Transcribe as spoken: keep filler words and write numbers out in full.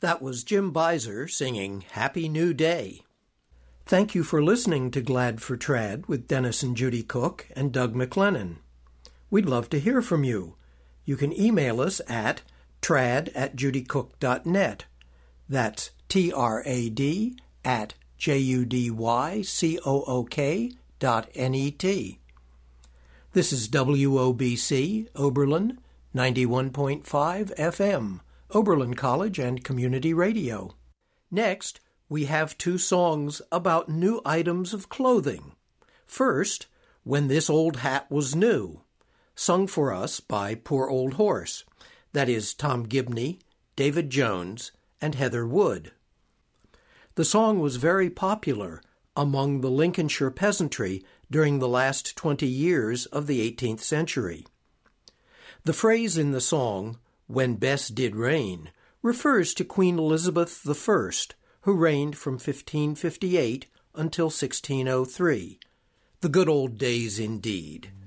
That was Jim Beiser singing Happy New Day. Thank you for listening to Glad for Trad with Dennis and Judy Cook and Doug McLennan. We'd love to hear from you. You can email us at trad at judycook dot net. That's T R A D at J U D Y C O O K dot N E T. This is W O B C, Oberlin, ninety-one point five F M, Oberlin College and Community Radio. Next, we have two songs about new items of clothing. First, When This Old Hat Was New, sung for us by Poor Old Horse, that is Tom Gibney, David Jones, and Heather Wood. The song was very popular among the Lincolnshire peasantry during the last twenty years of the eighteenth century. The phrase in the song, "When Bess did reign," refers to Queen Elizabeth the First, who reigned from fifteen fifty-eight until sixteen oh three. The good old days indeed.